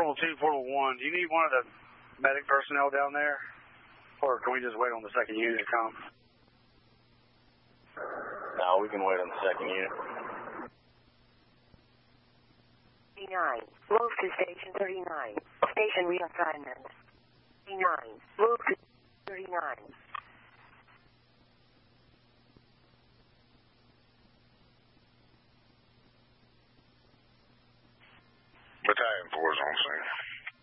Portal 2, Portal 1, do you need one of the medic personnel down there? Or can we just wait on the second unit to come? No, we can wait on the second unit. 39. Move to Station 39. Station reassignment. 39. Move to 39. Battalion 4 is on scene.